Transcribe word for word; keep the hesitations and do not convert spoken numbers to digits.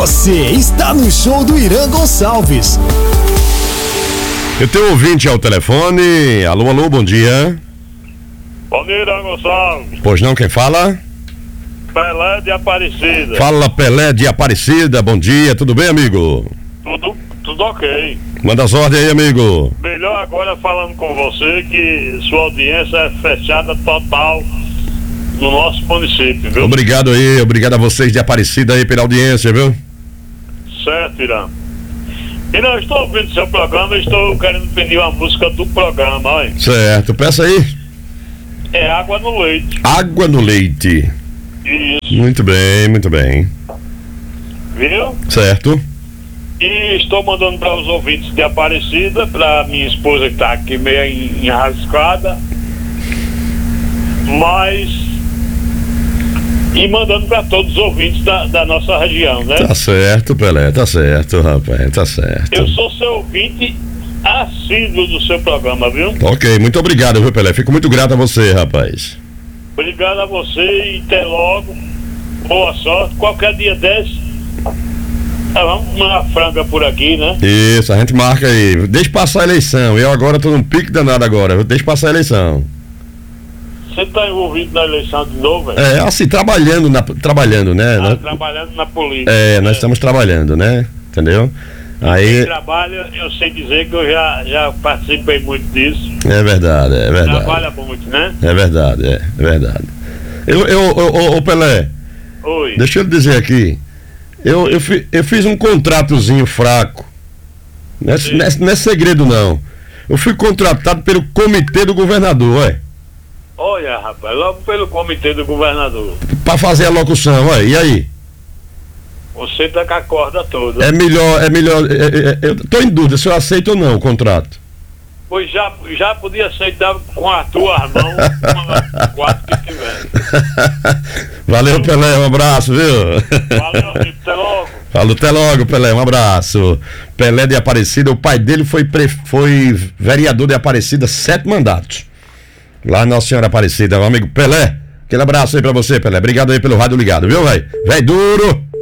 Você está no show do Irã Gonçalves. Eu tenho um ouvinte ao telefone. Alô, alô, bom dia. Bom dia, Irã Gonçalves. Pois não, quem fala? Pelé de Aparecida. Fala, Pelé de Aparecida, bom dia, tudo bem, amigo? Tudo, tudo ok. Manda as ordens aí, amigo. Melhor agora falando com você que sua audiência é fechada total no nosso município, viu? Obrigado aí, obrigado a vocês de Aparecida aí pela audiência, viu? Certo, Irã. Irã, estou ouvindo seu programa e estou querendo pedir uma música do programa, olha. Certo, peça aí. É Água no Leite. Água no Leite. Isso. Muito bem, muito bem. Viu? Certo. E estou mandando para os ouvintes de Aparecida, para minha esposa que está aqui meio enrascada, mas e mandando para todos os ouvintes da, da nossa região, né? Tá certo, Pelé, tá certo, rapaz, tá certo. Eu sou seu ouvinte assíduo do seu programa, viu? Ok, muito obrigado, viu, Pelé? Fico muito grato a você, rapaz. Obrigado a você e até logo. Boa sorte. Qualquer dia desse, vamos uma franga por aqui, né? Isso, a gente marca aí. Deixa passar a eleição. Eu agora tô num pique danado agora. Deixa passar a eleição. Você tá envolvido na eleição de novo, velho? É, assim, trabalhando, na, trabalhando, né? Ah, nós, trabalhando na política. é, nós é. estamos trabalhando, né? Entendeu? Aí... Aí... trabalho, eu sei dizer que eu já, já participei muito disso. É verdade, é verdade. Trabalha muito, né? É verdade, é, é verdade. Eu, eu, eu, ô Pelé. Oi. Deixa eu lhe dizer aqui. Eu, eu, fi, eu fiz um contratozinho fraco. Não é, não, é, não é segredo, não. Eu fui contratado pelo comitê do governador, ué. Olha, rapaz, logo pelo comitê do governador. Pra fazer a locução, ué, e aí? Você tá com a corda toda. É melhor, é melhor. É, é, eu tô em dúvida se eu aceito ou não o contrato. Pois já, já podia aceitar com as tuas mãos, uma, quatro que tiver. Valeu, Pelé, um abraço, viu? Valeu, amigo, até logo. Falou, até logo, Pelé, um abraço. Pelé de Aparecida, o pai dele foi, pre... foi vereador de Aparecida, sete mandatos. Lá Nossa Senhora Aparecida, meu amigo Pelé. Aquele abraço aí pra você, Pelé. Obrigado aí pelo rádio ligado, viu, velho? Véi duro.